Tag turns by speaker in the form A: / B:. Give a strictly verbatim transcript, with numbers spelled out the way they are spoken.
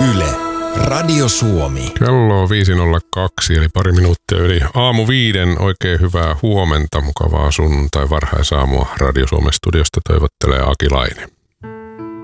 A: Yle, Radio Suomi.
B: Kello on viisi nolla kaksi eli pari minuuttia yli aamu viiden. Oikein hyvää huomenta, mukavaa sunnuntai varhaisaamua Radio Suomen studiosta toivottelee Aki Laine.